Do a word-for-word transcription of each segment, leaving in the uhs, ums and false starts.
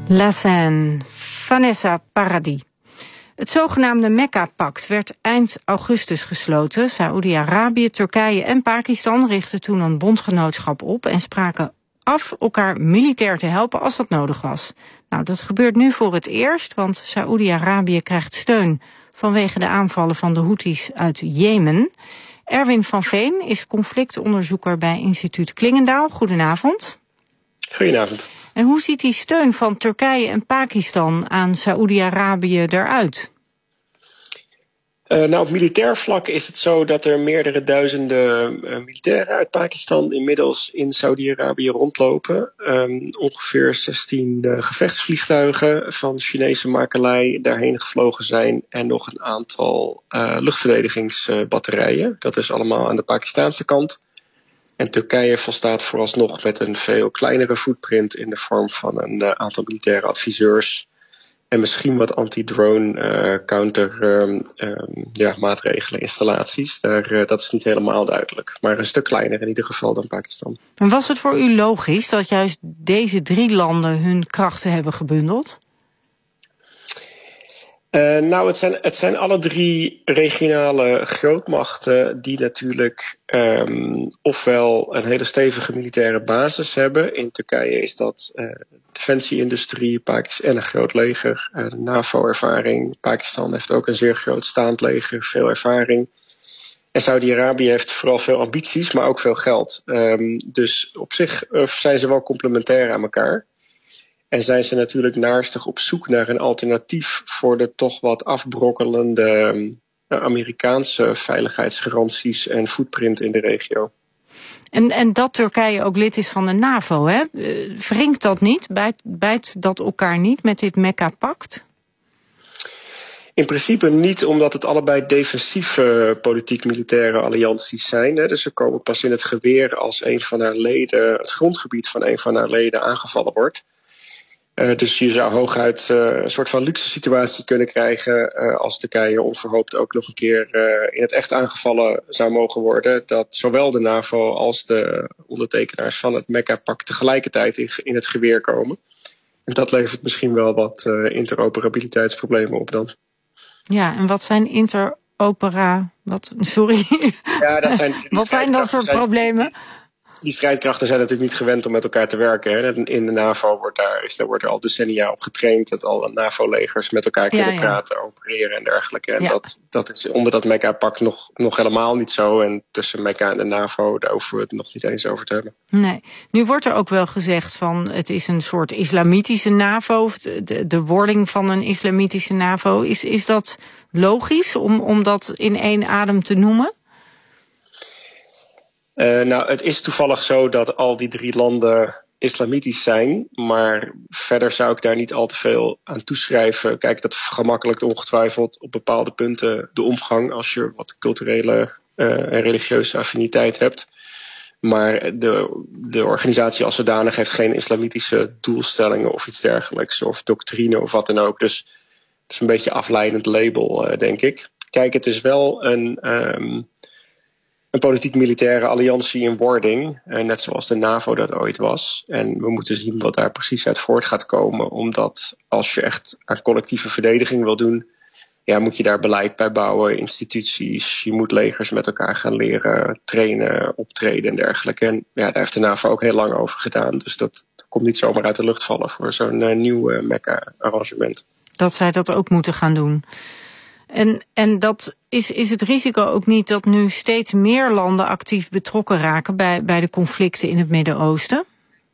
La Seine, Vanessa Paradis. Het zogenaamde Mekka-pact werd eind augustus gesloten. Saoedi-Arabië, Turkije en Pakistan richtten toen een bondgenootschap op en spraken af elkaar militair te helpen als dat nodig was. Nou, dat gebeurt nu voor het eerst, want Saoedi-Arabië krijgt steun vanwege de aanvallen van de Houthis uit Jemen. Erwin van Veen is conflictonderzoeker bij instituut Klingendaal. Goedenavond. Goedenavond. En hoe ziet die steun van Turkije en Pakistan aan Saoedi-Arabië eruit? Uh, nou, op militair vlak is het zo dat er meerdere duizenden uh, militairen uit Pakistan inmiddels in Saudi-Arabië rondlopen. Um, ongeveer zestien uh, gevechtsvliegtuigen van Chinese makelij daarheen gevlogen zijn en nog een aantal uh, luchtverdedigingsbatterijen. Dat is allemaal aan de Pakistaanse kant. En Turkije volstaat vooralsnog met een veel kleinere footprint in de vorm van een uh, aantal militaire adviseurs en misschien wat anti-drone uh, counter um, um, ja, maatregelen, installaties. Daar, uh, dat is niet helemaal duidelijk. Maar een stuk kleiner in ieder geval dan Pakistan. En was het voor u logisch dat juist deze drie landen hun krachten hebben gebundeld? Uh, nou, het zijn, het zijn alle drie regionale grootmachten die natuurlijk um, ofwel een hele stevige militaire basis hebben. In Turkije is dat uh, defensie-industrie, Pakistan en een groot leger, uh, NAVO-ervaring. Pakistan heeft ook een zeer groot staand leger, veel ervaring. En Saudi-Arabië heeft vooral veel ambities, maar ook veel geld. Um, dus op zich uh, zijn ze wel complementair aan elkaar. En zijn ze natuurlijk naarstig op zoek naar een alternatief voor de toch wat afbrokkelende uh, Amerikaanse veiligheidsgaranties en footprint in de regio. En, en dat Turkije ook lid is van de NAVO, hè? Wringt dat niet? Bijt, bijt dat elkaar niet met dit Mekka-pact? In principe niet, omdat het allebei defensieve politiek-militaire allianties zijn. Hè. Dus ze komen pas in het geweer als een van haar leden, het grondgebied van een van haar leden aangevallen wordt. Uh, dus je zou hooguit uh, een soort van luxe situatie kunnen krijgen uh, als Turkije onverhoopt ook nog een keer uh, in het echt aangevallen zou mogen worden. Dat zowel de NAVO als de ondertekenaars van het Mekka-pact tegelijkertijd in, in het geweer komen. En dat levert misschien wel wat uh, interoperabiliteitsproblemen op dan. Ja, en wat zijn interopera... Wat, sorry. Ja, dat zijn, wat zijn dat voor problemen? Die strijdkrachten zijn natuurlijk niet gewend om met elkaar te werken. Hè. In de NAVO wordt daar, is, daar wordt er al decennia op getraind dat alle NAVO-legers met elkaar kunnen ja, ja. praten, opereren en dergelijke. En ja. dat, dat is onder dat Mekka-pact nog, nog helemaal niet zo. En tussen Mekka en de NAVO, daar hoeven we het nog niet eens over te hebben. Nee. Nu wordt er ook wel gezegd van het is een soort islamitische NAVO, de, de wording van een islamitische NAVO. Is, is dat logisch om, om dat in één adem te noemen? Uh, nou, het is toevallig zo dat al die drie landen islamitisch zijn, maar verder zou ik daar niet al te veel aan toeschrijven. Kijk, dat vergemakkelijkt ongetwijfeld op bepaalde punten de omgang als je wat culturele uh, en religieuze affiniteit hebt. Maar de, de organisatie als zodanig heeft geen islamitische doelstellingen of iets dergelijks, of doctrine of wat dan ook. Dus het is een beetje een afleidend label, uh, denk ik. Kijk, het is wel een... Um, Een politiek-militaire alliantie in wording, eh, net zoals de NAVO dat ooit was. En we moeten zien wat daar precies uit voort gaat komen. Omdat als je echt aan collectieve verdediging wil doen, ja, moet je daar beleid bij bouwen, instituties. Je moet legers met elkaar gaan leren, trainen, optreden en dergelijke. En ja, daar heeft de NAVO ook heel lang over gedaan. Dus dat komt niet zomaar uit de lucht vallen voor zo'n uh, nieuw uh, Mekka-arrangement. Dat zij dat ook moeten gaan doen. En, en dat is, is het risico ook niet dat nu steeds meer landen actief betrokken raken bij, bij de conflicten in het Midden-Oosten?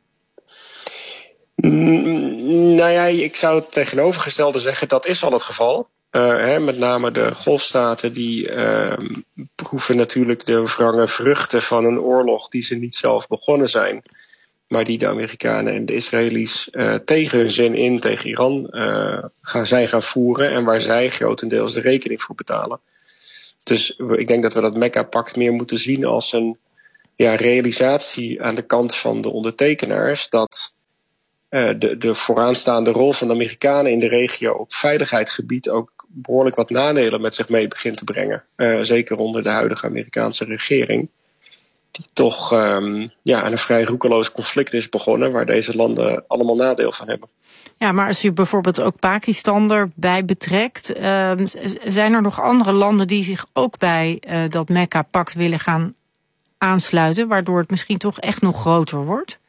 Mm, nou ja, ik zou het tegenovergestelde zeggen, dat is al het geval. Uh, hè, met name de golfstaten die uh, proeven natuurlijk de wrange vruchten van een oorlog die ze niet zelf begonnen zijn, maar die de Amerikanen en de Israëli's uh, tegen hun zin in, tegen Iran, uh, gaan, zijn gaan voeren en waar zij grotendeels de rekening voor betalen. Dus ik denk dat we dat Mekka-pact meer moeten zien als een ja, realisatie aan de kant van de ondertekenaars dat uh, de, de vooraanstaande rol van de Amerikanen in de regio op veiligheidsgebied ook behoorlijk wat nadelen met zich mee begint te brengen. Uh, zeker onder de huidige Amerikaanse regering. die toch um, ja, aan een vrij roekeloos conflict is begonnen, waar deze landen allemaal nadeel van hebben. Ja, maar als u bijvoorbeeld ook Pakistan erbij betrekt, uh, zijn er nog andere landen die zich ook bij uh, dat Mekka-pact willen gaan aansluiten, waardoor het misschien toch echt nog groter wordt?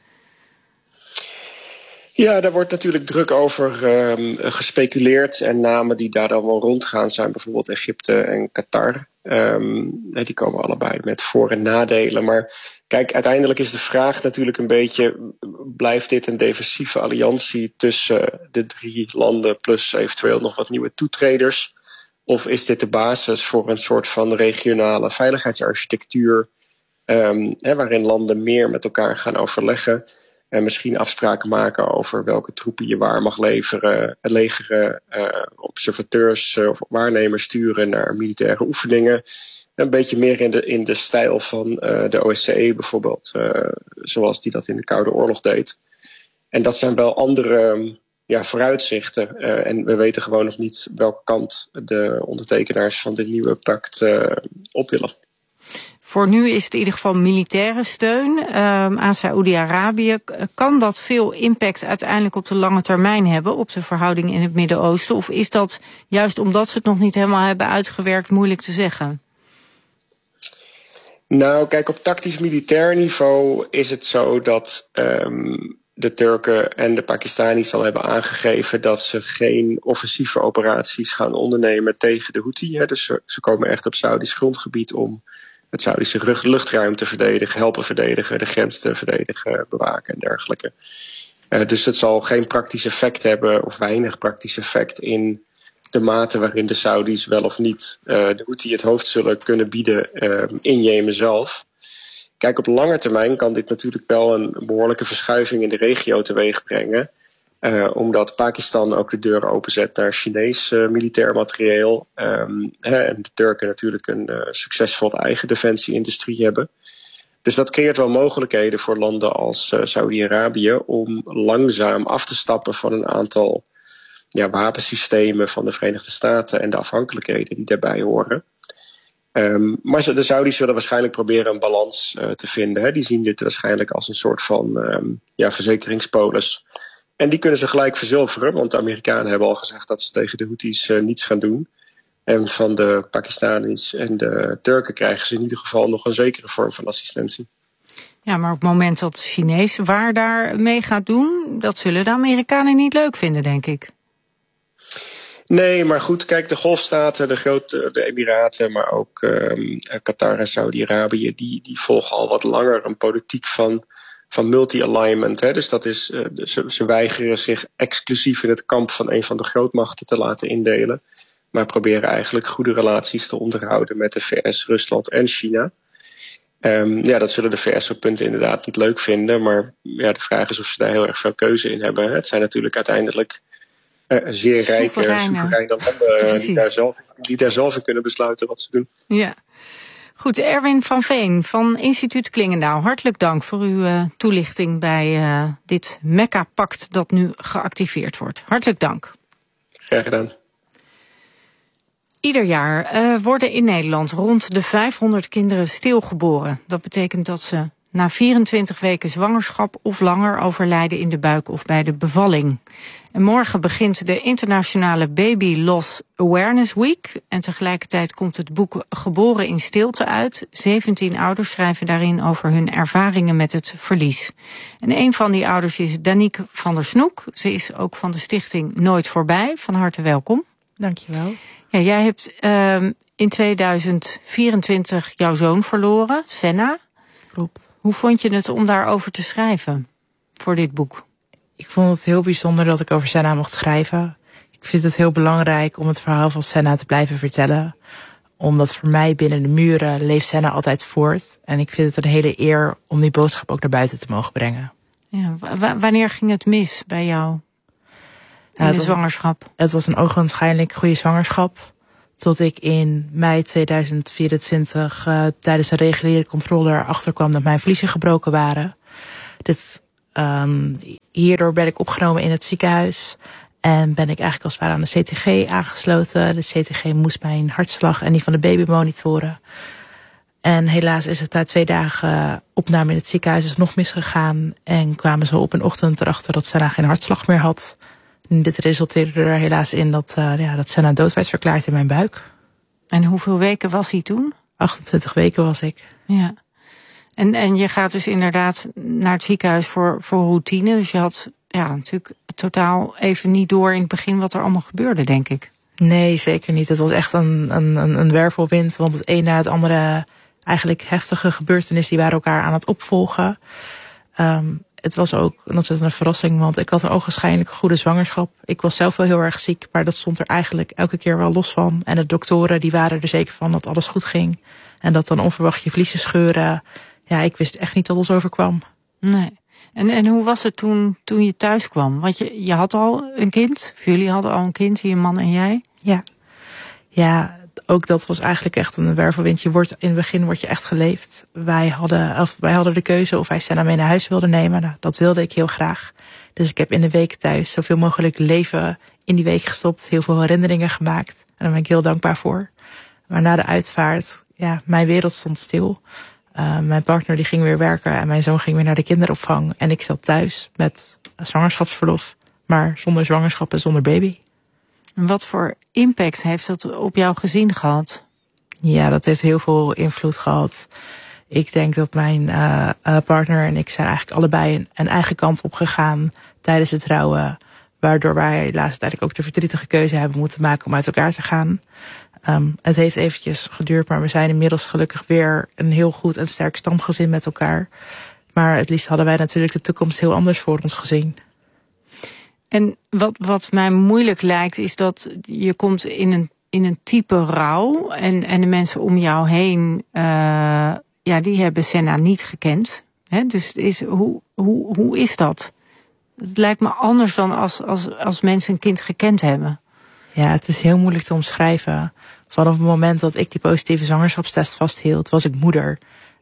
Ja, daar wordt natuurlijk druk over um, gespeculeerd. En namen die daar dan wel rondgaan zijn bijvoorbeeld Egypte en Qatar. Um, die komen allebei met voor- en nadelen. Maar kijk, uiteindelijk is de vraag natuurlijk een beetje, blijft dit een defensieve alliantie tussen de drie landen plus eventueel nog wat nieuwe toetreders? Of is dit de basis voor een soort van regionale veiligheidsarchitectuur, um, hè, waarin landen meer met elkaar gaan overleggen? En misschien afspraken maken over welke troepen je waar mag leveren, legeren, uh, observateurs uh, of waarnemers sturen naar militaire oefeningen. Een beetje meer in de, in de stijl van uh, de O S C E bijvoorbeeld, uh, zoals die dat in de Koude Oorlog deed. En dat zijn wel andere ja, vooruitzichten. Uh, en we weten gewoon nog niet welke kant de ondertekenaars van dit nieuwe pact uh, op willen. Voor nu is het in ieder geval militaire steun um, aan Saoedi-Arabië. Kan dat veel impact uiteindelijk op de lange termijn hebben op de verhouding in het Midden-Oosten? Of is dat juist omdat ze het nog niet helemaal hebben uitgewerkt moeilijk te zeggen? Nou, kijk, op tactisch-militair niveau is het zo dat um, de Turken en de Pakistanis al hebben aangegeven dat ze geen offensieve operaties gaan ondernemen tegen de Houthi. Hè. Dus ze, ze komen echt op Saudisch grondgebied om het Saudische luchtruim te verdedigen, helpen verdedigen, de grens te verdedigen, bewaken en dergelijke. Uh, dus het zal geen praktisch effect hebben, of weinig praktisch effect in de mate waarin de Saudis wel of niet uh, de Houthi het hoofd zullen kunnen bieden uh, in Jemen zelf. Kijk, op lange termijn kan dit natuurlijk wel een behoorlijke verschuiving in de regio teweeg brengen. Uh, omdat Pakistan ook de deur openzet naar Chinees uh, militair materieel. Um, hè, en de Turken natuurlijk een uh, succesvolle eigen defensie-industrie hebben. Dus dat creëert wel mogelijkheden voor landen als uh, Saudi-Arabië om langzaam af te stappen van een aantal ja, wapensystemen van de Verenigde Staten en de afhankelijkheden die daarbij horen. Um, maar de Saudis zullen waarschijnlijk proberen een balans uh, te vinden. Hè. Die zien dit waarschijnlijk als een soort van um, ja, verzekeringspolis. En die kunnen ze gelijk verzilveren, want de Amerikanen hebben al gezegd dat ze tegen de Houthis uh, niets gaan doen. En van de Pakistanis en de Turken krijgen ze in ieder geval nog een zekere vorm van assistentie. Ja, maar op het moment dat Chinees waar daar mee gaat doen, dat zullen de Amerikanen niet leuk vinden, denk ik. Nee, maar goed, kijk, de Golfstaten, de grote de Emiraten, maar ook um, Qatar en Saudi-Arabië, die, die volgen al wat langer een politiek van, van multi-alignment. Hè. Dus dat is, uh, ze, ze weigeren zich exclusief in het kamp van een van de grootmachten te laten indelen, maar proberen eigenlijk goede relaties te onderhouden met de V S, Rusland en China. Um, ja, dat zullen de V S op punten inderdaad niet leuk vinden, maar ja, de vraag is of ze daar heel erg veel keuze in hebben. Het zijn natuurlijk uiteindelijk Uh, zeer rijke, soevereine landen die daar, zelf, die daar zelf in kunnen besluiten wat ze doen. Ja. Goed, Erwin van Veen van Instituut Klingendaal. Hartelijk dank voor uw uh, toelichting bij uh, dit Mekka-pact dat nu geactiveerd wordt. Hartelijk dank. Graag gedaan. Ieder jaar uh, worden in Nederland rond de vijfhonderd kinderen stilgeboren. Dat betekent dat ze na vierentwintig weken zwangerschap of langer overlijden in de buik of bij de bevalling. En morgen begint de internationale Baby Loss Awareness Week. En tegelijkertijd komt het boek Geboren in Stilte uit. zeventien ouders schrijven daarin over hun ervaringen met het verlies. En een van die ouders is Danique van der Snoek. Ze is ook van de stichting Nooit Voorbij. Van harte welkom. Dankjewel. Ja, jij hebt uh, in tweeduizend vierentwintig jouw zoon verloren, Senna. Klopt. Hoe vond je het om daarover te schrijven voor dit boek? Ik vond het heel bijzonder dat ik over Senna mocht schrijven. Ik vind het heel belangrijk om het verhaal van Senna te blijven vertellen. Omdat voor mij binnen de muren leeft Senna altijd voort. En ik vind het een hele eer om die boodschap ook naar buiten te mogen brengen. Ja, w- wanneer ging het mis bij jou in ja, de het was, zwangerschap? Het was een ogenschijnlijk goede zwangerschap. Tot ik in mei tweeduizend vierentwintig uh, tijdens een reguliere controle erachter kwam dat mijn vliezen gebroken waren. Dit, um, hierdoor ben ik opgenomen in het ziekenhuis. En ben ik eigenlijk als het ware aan de C T G aangesloten. De C T G moest mijn hartslag en die van de baby monitoren. En helaas is het na twee dagen opname in het ziekenhuis is nog misgegaan. En kwamen ze op een ochtend erachter dat Senna geen hartslag meer had. En dit resulteerde er helaas in dat, uh, ja, dat Senna dood werd verklaard in mijn buik. En hoeveel weken was hij toen? achtentwintig weken was ik. Ja. En, en je gaat dus inderdaad naar het ziekenhuis voor, voor routine. Dus je had ja, natuurlijk totaal even niet door in het begin wat er allemaal gebeurde, denk ik. Nee, zeker niet. Het was echt een, een, een wervelwind. Want het een na het andere eigenlijk heftige gebeurtenissen die waren elkaar aan het opvolgen. Um, het was ook ontzettend een verrassing, want ik had een ogenschijnlijk goede zwangerschap. Ik was zelf wel heel erg ziek, maar dat stond er eigenlijk elke keer wel los van. En de doktoren die waren er zeker van dat alles goed ging. En dat dan onverwacht je vliezen scheuren. Ja, ik wist echt niet dat ons overkwam. Nee. En, en hoe was het toen, toen je thuis kwam? Want je, je had al een kind, of jullie hadden al een kind, je man en jij. Ja, ja, ook dat was eigenlijk echt een wervelwind. Je wordt, in het begin word je echt geleefd. Wij hadden, of wij hadden de keuze of wij Senna mee naar huis wilden nemen. Nou, dat wilde ik heel graag. Dus ik heb in de week thuis zoveel mogelijk leven in die week gestopt. Heel veel herinneringen gemaakt. En daar ben ik heel dankbaar voor. Maar na de uitvaart, ja, mijn wereld stond stil. Uh, mijn partner die ging weer werken en mijn zoon ging weer naar de kinderopvang. En ik zat thuis met zwangerschapsverlof, maar zonder zwangerschap en zonder baby. En wat voor impact heeft dat op jouw gezin gehad? Ja, dat heeft heel veel invloed gehad. Ik denk dat mijn uh, uh, partner en ik zijn eigenlijk allebei een, een eigen kant op gegaan tijdens het trouwen. Waardoor wij helaas uiteindelijk ook de verdrietige keuze hebben moeten maken om uit elkaar te gaan. Um, het heeft eventjes geduurd, maar we zijn inmiddels gelukkig weer een heel goed en sterk stamgezin met elkaar. Maar het liefst hadden wij natuurlijk de toekomst heel anders voor ons gezien. En wat, wat mij moeilijk lijkt, is dat je komt in een, in een type rouw. En, en de mensen om jou heen, uh, ja, die hebben Senna niet gekend. He, dus is, hoe, hoe, hoe is dat? Het lijkt me anders dan als, als, als mensen een kind gekend hebben. Ja, het is heel moeilijk te omschrijven. Vanaf het moment dat ik die positieve zwangerschapstest vasthield, was ik moeder.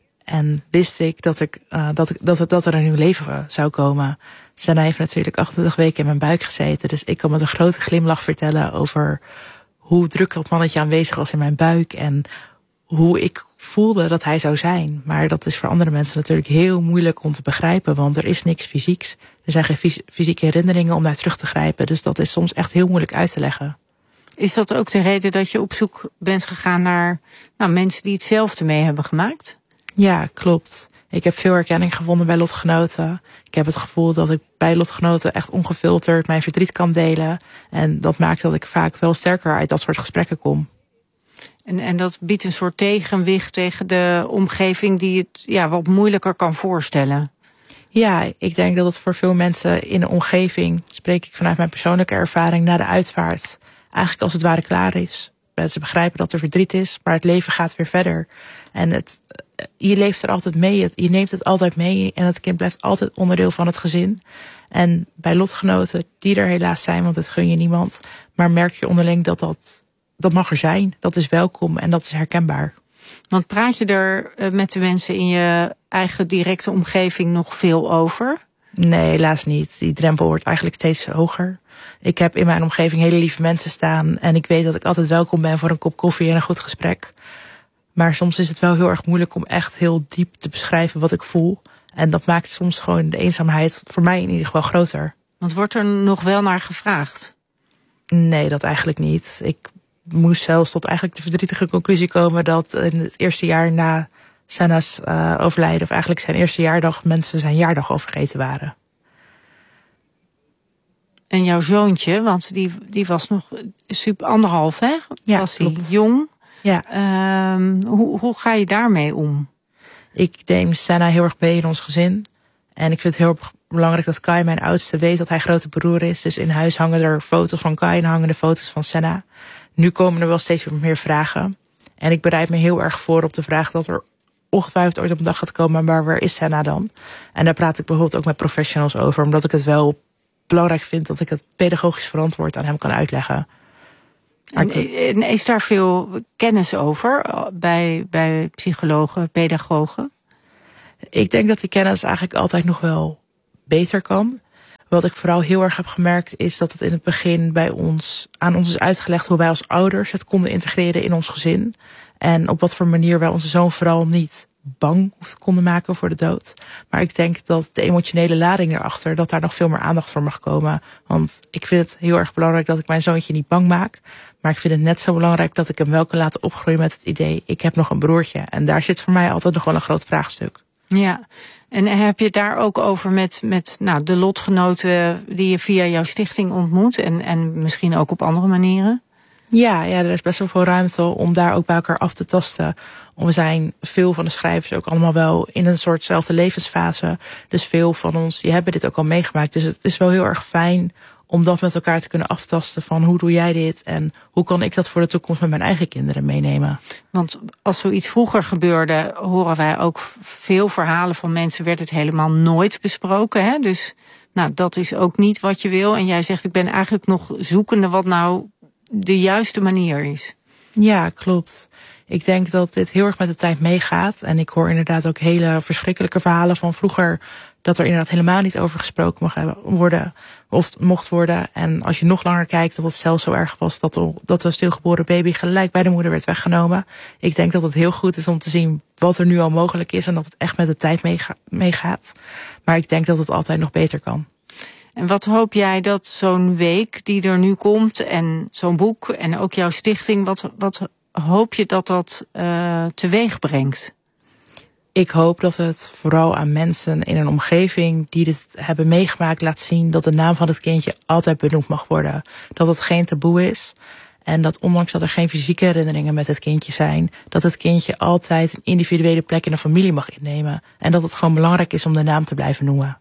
En wist ik dat, ik, uh, dat, ik, dat, het, dat er een nieuw leven zou komen. Senna heeft natuurlijk achtentwintig weken in mijn buik gezeten. Dus ik kan met een grote glimlach vertellen over hoe druk dat mannetje aanwezig was in mijn buik. En hoe ik voelde dat hij zou zijn. Maar dat is voor andere mensen natuurlijk heel moeilijk om te begrijpen. Want er is niks fysieks. Er zijn geen fys- fysieke herinneringen om naar terug te grijpen. Dus dat is soms echt heel moeilijk uit te leggen. Is dat ook de reden dat je op zoek bent gegaan naar nou, mensen die hetzelfde mee hebben gemaakt? Ja, klopt. Ik heb veel herkenning gevonden bij lotgenoten. Ik heb het gevoel dat ik bij lotgenoten echt ongefilterd mijn verdriet kan delen. En dat maakt dat ik vaak wel sterker uit dat soort gesprekken kom. En, en dat biedt een soort tegenwicht tegen de omgeving die het ja, wat moeilijker kan voorstellen. Ja, ik denk dat het voor veel mensen in de omgeving, spreek ik vanuit mijn persoonlijke ervaring na de uitvaart, eigenlijk als het ware klaar is. Mensen begrijpen dat er verdriet is, maar het leven gaat weer verder. En het, je leeft er altijd mee, je neemt het altijd mee en het kind blijft altijd onderdeel van het gezin. En bij lotgenoten die er helaas zijn, want het gun je niemand, maar merk je onderling dat dat, dat mag er zijn. Dat is welkom en dat is herkenbaar. Want praat je er met de mensen in je eigen directe omgeving nog veel over? Nee, helaas niet. Die drempel wordt eigenlijk steeds hoger. Ik heb in mijn omgeving hele lieve mensen staan en ik weet dat ik altijd welkom ben voor een kop koffie en een goed gesprek. Maar soms is het wel heel erg moeilijk om echt heel diep te beschrijven wat ik voel. En dat maakt soms gewoon de eenzaamheid voor mij in ieder geval groter. Want wordt er nog wel naar gevraagd? Nee, dat eigenlijk niet. Ik moest zelfs tot eigenlijk de verdrietige conclusie komen dat in het eerste jaar na Senna's uh, overlijden, of eigenlijk zijn eerste jaardag, mensen zijn jaardag al vergeten waren. En jouw zoontje, want die, die was nog super anderhalf, hè? Ja, was hij klopt. jong? Ja. Um, hoe, hoe ga je daarmee om? Ik neem Senna heel erg mee in ons gezin. En ik vind het heel belangrijk dat Kai, mijn oudste, weet dat hij grote broer is. Dus in huis hangen er foto's van Kai en hangen de foto's van Senna. Nu komen er wel steeds meer vragen. En ik bereid me heel erg voor op de vraag dat er ongetwijfeld ooit op een dag gaat komen, maar waar is Senna dan? En daar praat ik bijvoorbeeld ook met professionals over, omdat ik het wel belangrijk vind dat ik het pedagogisch verantwoord aan hem kan uitleggen. En, en is daar veel kennis over bij, bij psychologen, pedagogen? Ik denk dat die kennis eigenlijk altijd nog wel beter kan. Wat ik vooral heel erg heb gemerkt is dat het in het begin bij ons aan ons is uitgelegd hoe wij als ouders het konden integreren in ons gezin. En op wat voor manier wij onze zoon vooral niet bang konden maken voor de dood. Maar ik denk dat de emotionele lading erachter, dat daar nog veel meer aandacht voor mag komen. Want ik vind het heel erg belangrijk dat ik mijn zoontje niet bang maak. Maar ik vind het net zo belangrijk dat ik hem wel kan laten opgroeien met het idee, ik heb nog een broertje. En daar zit voor mij altijd nog wel een groot vraagstuk. Ja, en heb je het daar ook over met, met nou, de lotgenoten die je via jouw stichting ontmoet en, en misschien ook op andere manieren? Ja, ja, er is best wel veel ruimte om daar ook bij elkaar af te tasten. We zijn veel van de schrijvers ook allemaal wel in een soortzelfde levensfase. Dus veel van ons die hebben dit ook al meegemaakt. Dus het is wel heel erg fijn om dat met elkaar te kunnen aftasten van hoe doe jij dit en hoe kan ik dat voor de toekomst met mijn eigen kinderen meenemen. Want als zoiets vroeger gebeurde, horen wij ook veel verhalen van mensen, werd het helemaal nooit besproken. Hè? Dus nou, dat is ook niet wat je wil. En jij zegt, ik ben eigenlijk nog zoekende wat nou de juiste manier is. Ja, klopt. Ik denk dat dit heel erg met de tijd meegaat. En ik hoor inderdaad ook hele verschrikkelijke verhalen van vroeger, dat er inderdaad helemaal niet over gesproken mag worden, of mocht worden. En als je nog langer kijkt, dat het zelfs zo erg was dat de, dat de stilgeboren baby gelijk bij de moeder werd weggenomen. Ik denk dat het heel goed is om te zien wat er nu al mogelijk is en dat het echt met de tijd meega- meegaat. Maar ik denk dat het altijd nog beter kan. En wat hoop jij dat zo'n week die er nu komt en zo'n boek en ook jouw stichting, wat, wat hoop je dat dat uh, teweeg brengt? Ik hoop dat het vooral aan mensen in een omgeving die dit hebben meegemaakt laat zien dat de naam van het kindje altijd benoemd mag worden. Dat het geen taboe is. En dat ondanks dat er geen fysieke herinneringen met het kindje zijn, dat het kindje altijd een individuele plek in de familie mag innemen. En dat het gewoon belangrijk is om de naam te blijven noemen.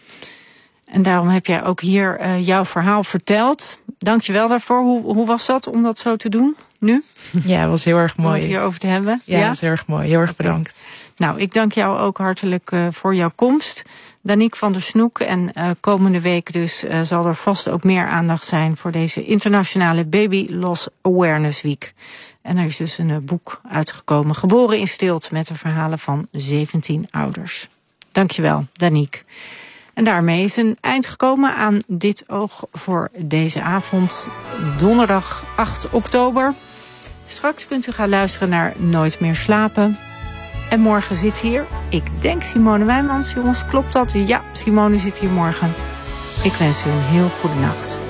En daarom heb jij ook hier uh, jouw verhaal verteld. Dank je wel daarvoor. Hoe, hoe was dat om dat zo te doen nu? Ja, het was heel erg mooi. Om het hierover te hebben. Ja, ja? dat was heel erg mooi. Heel erg bedankt. Okay. Nou, ik dank jou ook hartelijk uh, voor jouw komst. Daniek van der Snoek. En uh, komende week dus uh, zal er vast ook meer aandacht zijn voor deze internationale Baby Loss Awareness Week. En er is dus een uh, boek uitgekomen, Geboren in Stilte, met de verhalen van zeventien ouders. Dank je wel, Daniek. En daarmee is een eind gekomen aan Dit Oog voor deze avond, donderdag acht oktober. Straks kunt u gaan luisteren naar Nooit meer slapen. En morgen zit hier, ik denk Simone Wijmans. Jongens, klopt dat? Ja, Simone zit hier morgen. Ik wens u een heel goede nacht.